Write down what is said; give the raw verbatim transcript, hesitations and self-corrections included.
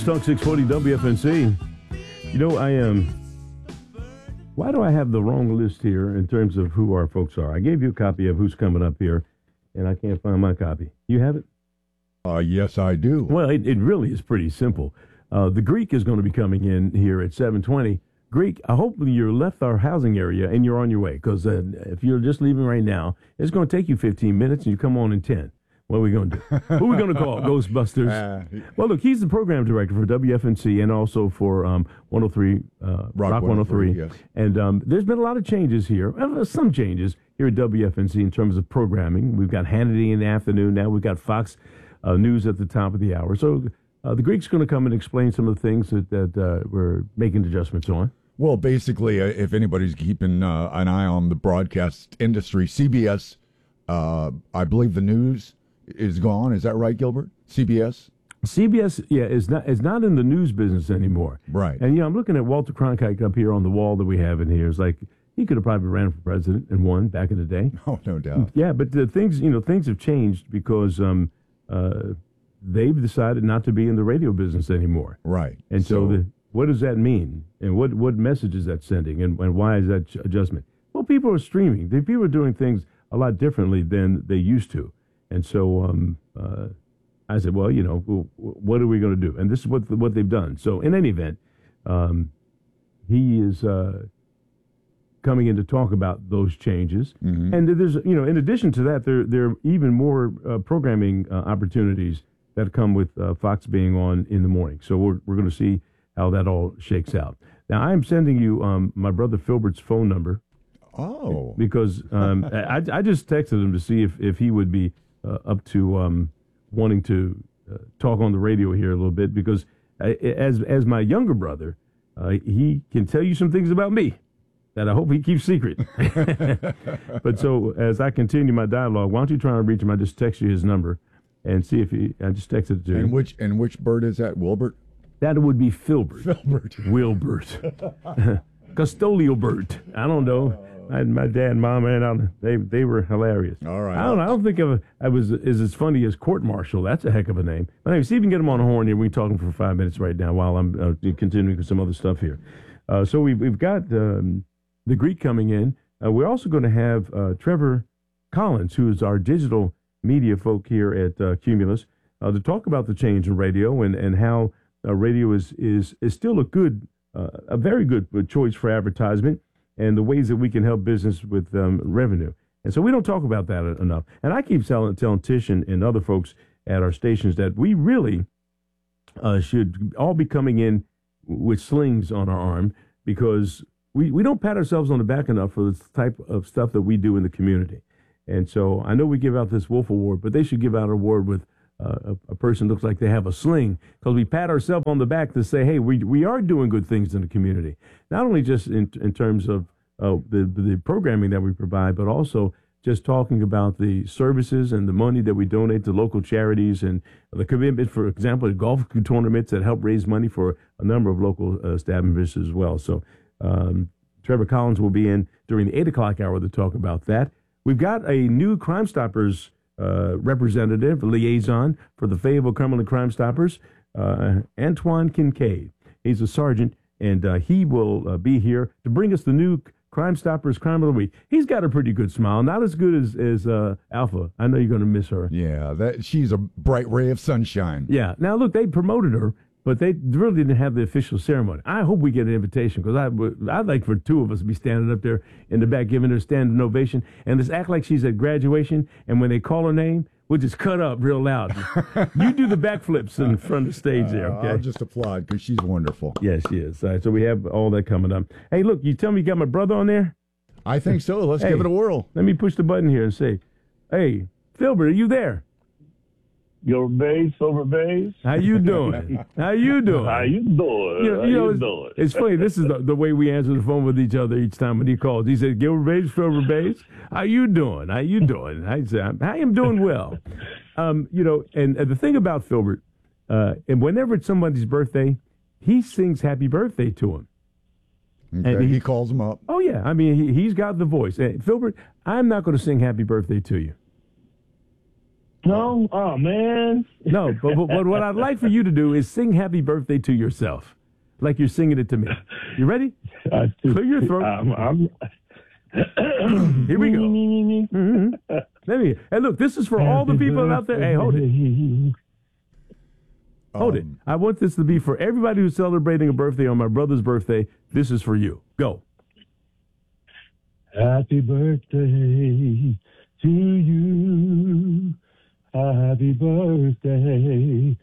Talk six forty W F N C. You know, I am. Um, why do I have the wrong list here in terms of who our folks are? I gave you a copy of who's coming up here, and I can't find my copy. You have it? Uh, yes, I do. Well, it, it really is pretty simple. Uh, the Greek is going to be coming in here at seven twenty. Greek, I hope you left our housing area and you're on your way, because uh, if you're just leaving right now, it's going to take you fifteen minutes and you come on in ten. What are we going to do? Who are we going to call? Ghostbusters. Uh, well, look, he's the program director for W F N C and also for um, one oh three, uh, Rock, Rock one oh three. Yes. And um, there's been a lot of changes here, uh, some changes here at W F N C in terms of programming. We've got Hannity in the afternoon now. We've got Fox uh, News at the top of the hour. So uh, the Greek's going to come and explain some of the things that, that uh, we're making adjustments on. Well, basically, uh, if anybody's keeping uh, an eye on the broadcast industry, C B S, uh, I believe the news is gone. Is that right, Gilbert? C B S? C B S, yeah, is not is not in the news business anymore. Right. And, you know, I'm looking at Walter Cronkite up here on the wall that we have in here. It's like he could have probably ran for president and won back in the day. Oh, no doubt. Yeah, but the things, you know, things have changed because um, uh, they've decided not to be in the radio business anymore. Right. And so, so the, what does that mean? And what, what message is that sending? And, and why is that ch- adjustment? Well, people are streaming. The people are doing things a lot differently than they used to. And so um, uh, I said, well, you know, well, what are we going to do? And this is what what they've done. So in any event, um, he is uh, coming in to talk about those changes. Mm-hmm. And there's, you know, in addition to that, there there are even more uh, programming uh, opportunities that come with uh, Fox being on in the morning. So we're we're going to see how that all shakes out. Now, I'm sending you um, my brother Filbert's phone number. Oh. Because um, I, I just texted him to see if, if he would be uh, up to um, wanting to uh, talk on the radio here a little bit, because I, as as my younger brother, uh, he can tell you some things about me that I hope he keeps secret. But so as I continue my dialogue, why don't you try and reach him? I just text you his number and see if he, I just texted it to him. And which, and which bird is that, Wilbert? That would be Filbert. Filbert. Wilbert. Custodial Bert. I don't know. I, my dad and mom, man, they they were hilarious. All right. I don't know. I don't think of a, I was is as funny as Court Marshal. That's a heck of a name. But anyway, see if you can get him on the horn here. We can talk him for five minutes right now while I'm uh, continuing with some other stuff here. Uh, so we've, we've got um, the Greek coming in. Uh, we're also going to have uh, Trevor Collins, who is our digital media folk here at uh, Cumulus, uh, to talk about the change in radio and, and how uh, radio is, is, is still a good, uh, a very good choice for advertisement, and the ways that we can help business with um, revenue. And so we don't talk about that enough. And I keep telling, telling Tish and, and other folks at our stations that we really uh, should all be coming in with slings on our arm, because we, we don't pat ourselves on the back enough for the type of stuff that we do in the community. And so I know we give out this Wolf Award, but they should give out an award with uh, a, a person looks like they have a sling, because we pat ourselves on the back to say, hey, we we are doing good things in the community, not only just in in terms of uh, the the programming that we provide, but also just talking about the services and the money that we donate to local charities, and the commitment, for example, to golf tournaments that help raise money for a number of local uh, establishments as well. So um, Trevor Collins will be in during the eight o'clock hour to talk about that. We've got a new Crime Stoppers uh, representative, liaison for the Fayetteville Criminal and Crime Stoppers, uh, Antoine Kincaid. He's a sergeant, and uh, he will uh, be here to bring us the new Crime Stoppers Crime of the Week. He's got a pretty good smile, not as good as, as uh, Alpha. I know you're going to miss her. Yeah, that she's a bright ray of sunshine. Yeah. Now, look, they promoted her, but they really didn't have the official ceremony. I hope we get an invitation, because I, I'd like for two of us to be standing up there in the back giving her a standing ovation and just act like she's at graduation, and when they call her name, we'll just cut up real loud. You do the backflips in front of the stage uh, there, okay? I'll just applaud, because she's wonderful. Yes, she is. All right, so we have all that coming up. Hey, look, you tell me you got my brother on there? I think so. Let's hey, give it a whirl. Let me push the button here and say, hey, Filbert, are you there? Your base over base. How you doing? How you doing? How you doing? You know, How you know, you it's, doing? It's funny. This is the, the way we answer the phone with each other each time when he calls. He said, Gilbert Bates, Filbert Bates. How you doing? How you doing? I say, I am doing well. Um, you know, and, and the thing about Filbert, uh, and whenever it's somebody's birthday, he sings happy birthday to him. Okay, and he, he calls him up. Oh, yeah. I mean, he, he's got the voice. And Filbert, I'm not going to sing happy birthday to you. No? Oh, man. No, but, but, but what I'd like for you to do is sing happy birthday to yourself, like you're singing it to me. You ready? Uh, Clear your throat. I'm, I'm... Here we go. Mm-hmm. Let me. Hey, look, this is for all the people out there. Hey, hold it. Hold it. Um, I want this to be for everybody who's celebrating a birthday on my brother's birthday. This is for you. Go. Happy birthday to you. Happy birthday